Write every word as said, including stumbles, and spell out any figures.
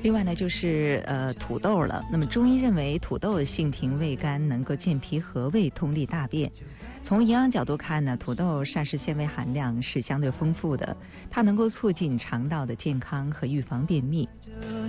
另外呢，就是呃土豆了。那么中医认为土豆性平味甘，能够健脾和胃、通利大便。从营养角度看呢，土豆膳食纤维含量是相对丰富的，它能够促进肠道的健康和预防便秘。